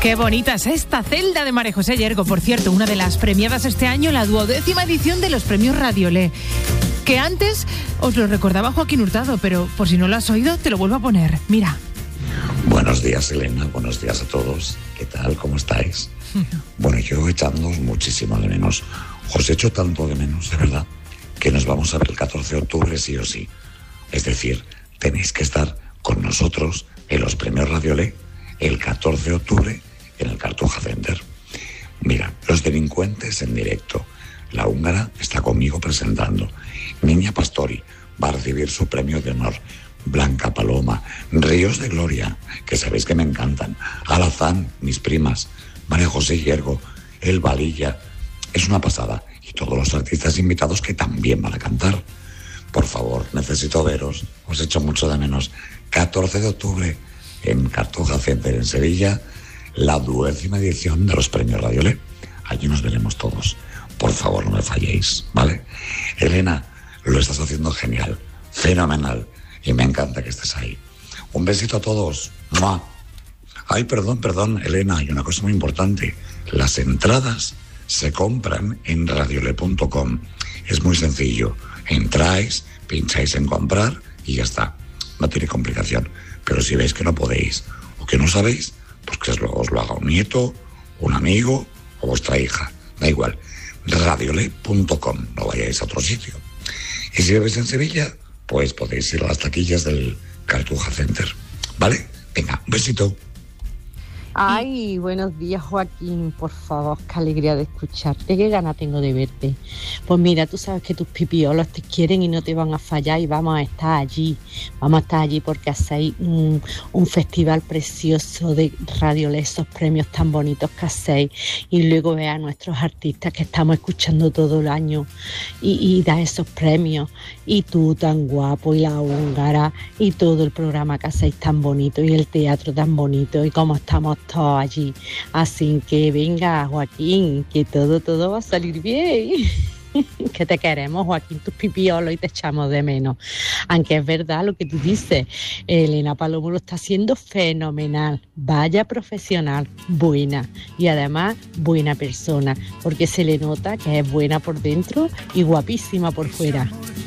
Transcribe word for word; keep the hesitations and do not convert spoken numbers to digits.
Qué bonita es esta celda de María José Yergo, por cierto, una de las premiadas este año en la duodécima edición de los premios Radiolé. Que antes os lo recordaba Joaquín Hurtado, pero por si no lo has oído, te lo vuelvo a poner. Mira. Buenos días, Elena, buenos días a todos. ¿Qué tal? ¿Cómo estáis? Bueno, yo echándoos muchísimo de menos. Os echo tanto de menos, de verdad, que nos vamos a ver el catorce de octubre sí o sí. Es decir, tenéis que estar con nosotros en los premios Radiolé el catorce de octubre en el Cartuja Center. Mira, Los Delincuentes en directo. La húngara está conmigo presentando. Niña Pastori va a recibir su premio de honor. Blanca Paloma, Ríos de Gloria, que sabéis que me encantan. Alazán, mis primas. María José Yergo, El Valilla. Es una pasada. Y todos los artistas invitados que también van a cantar. Por favor, necesito veros. Os echo mucho de menos. catorce de octubre en Cartuja Center en Sevilla, la duodécima edición de los premios Radiolé. Allí nos veremos todos. Por favor, no me falléis, ¿vale? Elena, lo estás haciendo genial, fenomenal, y me encanta que estés ahí. Un besito a todos. ¡Mua! Ay, perdón, perdón, Elena, hay una cosa muy importante. Las entradas se compran en radiolé punto com. Es muy sencillo. Entráis, pincháis en comprar y ya está. No tiene complicación. Pero si veis que no podéis o que no sabéis, pues que os lo, os lo haga un nieto, un amigo o vuestra hija. Da igual. radiolé punto com. No vayáis a otro sitio. Y si vivéis en Sevilla, pues podéis ir a las taquillas del Cartuja Center. ¿Vale? Venga, un besito. Ay, buenos días, Joaquín, por favor, qué alegría de escucharte, qué gana tengo de verte. Pues mira, tú sabes que tus pipiolos te quieren y no te van a fallar y vamos a estar allí, vamos a estar allí porque hacéis un, un festival precioso de Radiolé, esos premios tan bonitos que hacéis, y luego ve a nuestros artistas que estamos escuchando todo el año y, y da esos premios, y tú tan guapo y la húngara y todo el programa que hacéis tan bonito y el teatro tan bonito y cómo estamos todos allí. Así que venga, Joaquín, que todo, todo va a salir bien. Que te queremos, Joaquín, tus pipiolos, y te echamos de menos. Aunque es verdad lo que tú dices, Elena Palomo lo está haciendo fenomenal. Vaya profesional, buena, y además buena persona, porque se le nota que es buena por dentro y guapísima por fuera.